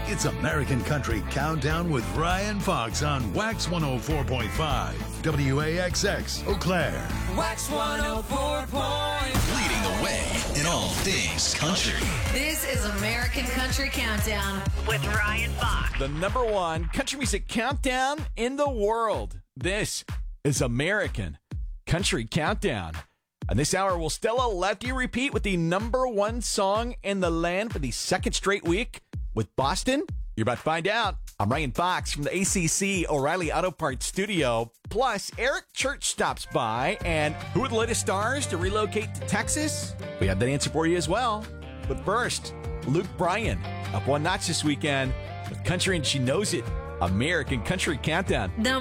It's American Country Countdown with Ryan Fox on Wax 104.5, WAXX, Eau Claire. Wax 104. Leading the way in all things country. This is American Country Countdown with Ryan Fox. The number one country music countdown in the world. This is American Country Countdown. And this hour, will Stella let you repeat with the number one song in the land for the second straight week with Boston? You're about to find out. I'm Ryan Fox from the ACC O'Reilly Auto Parts Studio. Plus, Eric Church stops by. And who are the latest stars to relocate to Texas? We have that answer for you as well. But first, Luke Bryan up one notch this weekend with Country and She Knows It. American Country Countdown.